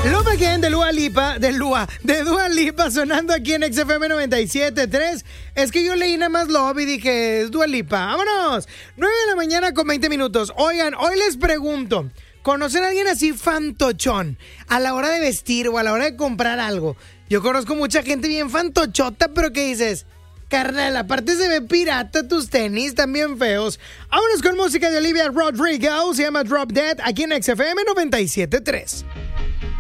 Love Again de Dua Lipa sonando aquí en XFM 97.3. Es que yo leí nada más Love y dije, es Dua Lipa. ¡Vámonos! 9 de la mañana con 20 minutos. Oigan, hoy les pregunto, ¿conocen a alguien así fantochón a la hora de vestir o a la hora de comprar algo? Yo conozco mucha gente bien fantochota, pero ¿qué dices? Carnal, aparte se ve pirata, tus tenis también feos. Vámonos con música de Olivia Rodrigo, se llama Drop Dead, aquí en XFM 97.3.